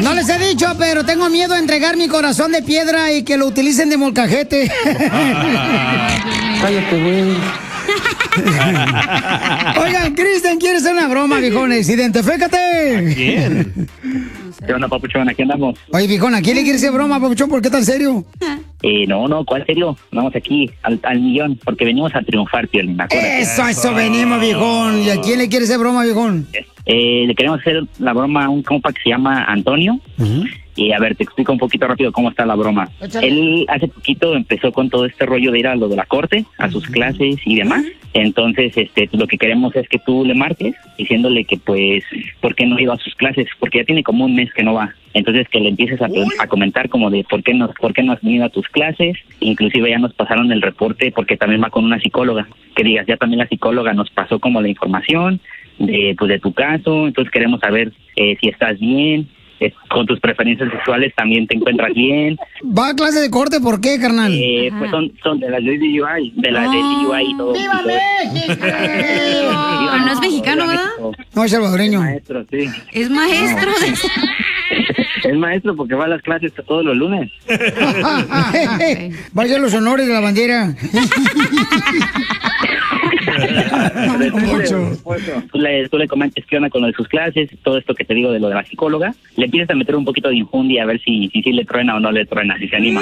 No les he dicho, pero tengo miedo a entregar mi corazón de piedra y que lo utilicen de molcajete. Cállate, güey. Oigan, Cristian, ¿quieres hacer una broma, viejones? Identifícate. ¿Quién? ¿Qué onda, papuchón? Aquí andamos. Oye, viejón, ¿a quién le quieres hacer broma, papuchón? ¿Por qué tan serio? No, ¿cuál serio? Vamos aquí al millón, porque venimos a triunfar, Piolín, acuérdate. Eso venimos, viejón. ¿Y a quién le quieres hacer broma, viejón? Le queremos hacer la broma a un compa que se llama Antonio. Y a ver, te explico un poquito rápido cómo está la broma. Échale. Él hace poquito empezó con todo este rollo de ir a lo de la corte, a sus clases y demás. Entonces, lo que queremos es que tú le marques diciéndole que, pues, ¿por qué no iba a sus clases? Porque ya tiene como un mes que no va. Entonces, que le empieces a comentar como de por qué no has venido a tus clases. Inclusive ya nos pasaron el reporte porque también va con una psicóloga. Que digas, ya también la psicóloga nos pasó como la información de tu caso. Entonces, queremos saber si estás bien. Con tus preferencias sexuales también te encuentras bien. ¿Va a clase de corte? ¿Por qué, carnal? Pues son de las de DUI, de DUI y todo. ¡Viva México! Pero no es mexicano, ¿verdad? No, es salvadoreño. Maestro, sí. Es maestro. Es maestro porque va a las clases todos los lunes. Vaya los honores de la bandera. Tú le comentes qué onda con lo de sus clases, todo esto que te digo de lo de la psicóloga. Le empiezas a meter un poquito de infundia a ver si le truena o no le truena, si se anima.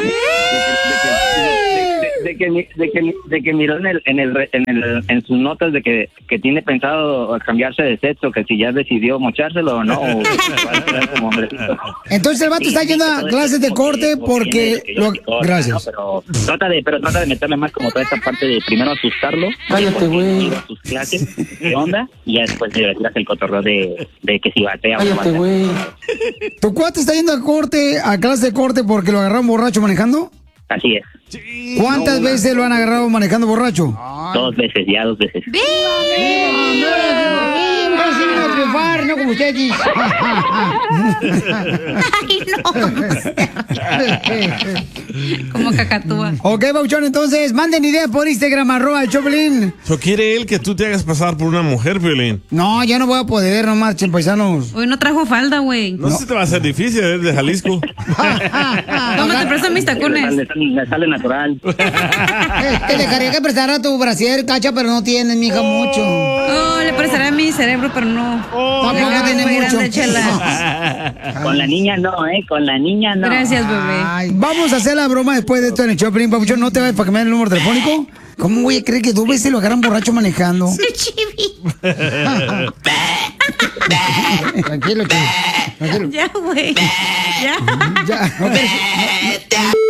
De que miró en sus notas de que tiene pensado cambiarse de sexo, que si ya decidió mochárselo o no. O como hombrecito. Entonces el vato está yendo a clases de corte porque... Gracias. ¿no? Pero trata de meterle más como toda esta parte de primero asustarlo. Cállate, güey. Sus clases, ¿qué onda? Y ya después le tiras el cotorreo de que si batea o no Cállate, batea. güey. ¿Tu cuate está yendo a clase de corte porque lo agarraron borracho manejando? Así es. ¿Cuántas veces lo han agarrado manejando borracho? 2 veces. Triunfar, no como ustedes. Ay, no. Como cacatúa. Ok, Bauchón, entonces manden ideas por Instagram, @el Choplin. ¿So quiere él que tú te hagas pasar por una mujer, Piolín? No, ya no voy a poder, no marchen, paisanos. Hoy no trajo falda, güey. No sé si te va a ser difícil, es de Jalisco. ¿Cómo te prestan mis tacones? Le sale natural. Te dejaría que prestara tu brasier, Cacha, pero no tienes, mija, mucho. Oh, le prestaré a mi cerebro, pero no. Tampoco tiene muy mucho. grande, chela. Con la niña no, con la niña no. Gracias, bebé. Ay, vamos a hacer la broma después de esto en el Choplin, Papuchón. No te vayas para que me den el número telefónico. ¿Cómo voy a creer que 2 veces lo agarran borracho manejando? Tranquilo, chico. Tranquilo. Ya, güey. Ya. Ya. No,